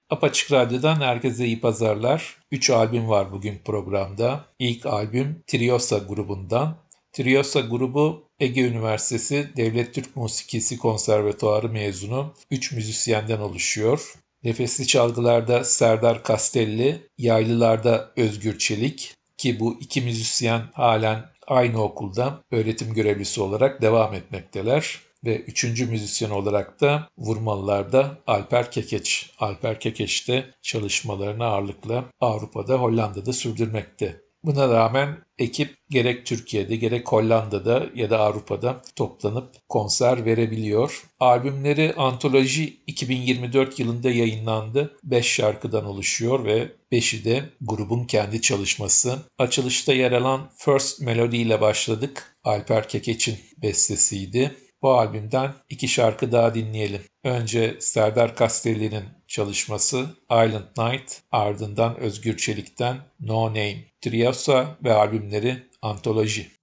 Apaçık Radyo'dan herkese iyi pazarlar. 3 albüm var bugün programda. İlk albüm Triosa grubundan. Triosa grubu Ege Üniversitesi Devlet Türk Musikisi Konservatuarı mezunu 3 müzisyenden oluşuyor. Nefesli çalgılarda Serdar Kastelli, yaylılarda Özgür Çelik ki bu iki müzisyen halen aynı okulda öğretim görevlisi olarak devam etmekteler. Ve üçüncü müzisyen olarak da vurmalılarda Alper Kekeç. Alper Kekeç de çalışmalarını ağırlıkla Avrupa'da, Hollanda'da sürdürmekte. Buna rağmen ekip gerek Türkiye'de gerek Hollanda'da ya da Avrupa'da toplanıp konser verebiliyor. Albümleri Antoloji 2024 yılında yayınlandı. 5 şarkıdan oluşuyor ve 5'i de grubun kendi çalışması. Açılışta yer alan First Melody ile başladık. Alper Kekeç'in bestesiydi. Bu albümden 2 şarkı daha dinleyelim. Önce Serdar Kastelli'nin çalışması Island Night, ardından Özgür Çelik'ten No Name. Triosa ve albümleri Antoloji.